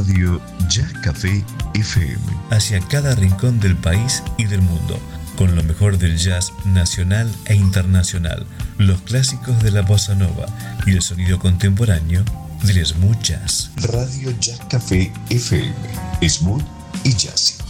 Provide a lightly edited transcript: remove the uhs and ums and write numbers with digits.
Radio Ya Café FM. Hacia cada rincón del país y del mundo, con lo mejor del jazz nacional e internacional, los clásicos de la bossa nova y el sonido contemporáneo del smooth jazz. Radio Ya Café FM. Smooth y jazzy.